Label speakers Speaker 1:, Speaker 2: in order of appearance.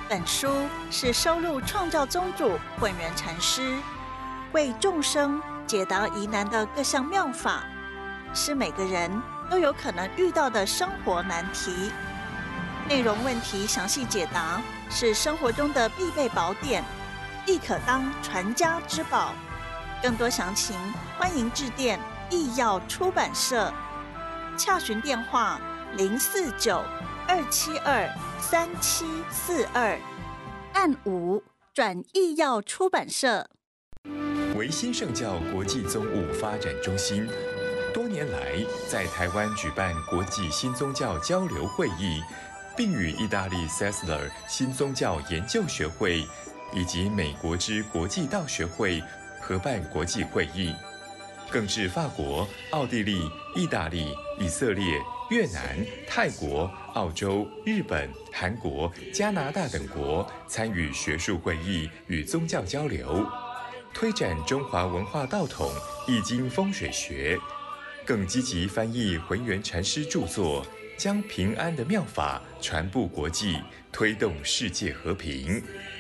Speaker 1: 本书是收录创教宗主混元禅师为众生解答疑难的各项妙法，是每个人都有可能遇到的生活难题。内容问题详细解答，是生活中的必备宝典，亦可当传家之宝。更多详情，欢迎致电义耀出版社，洽询电话049-272-3742，按5转义耀出版社。
Speaker 2: 维新圣教国际宗务发展中心多年来在台湾举办国际新宗教交流会议，并与意大利 Sessler 新宗教研究学会以及美国之国际道学会合办国际会议，更至法国、奥地利、意大利、以色列、越南、泰国、澳洲、日本、韩国、加拿大等国参与学术会议与宗教交流，推展中华文化道统、易经风水学，更积极翻译浑元禅师著作，将平安的妙法传布国际，推动世界和平。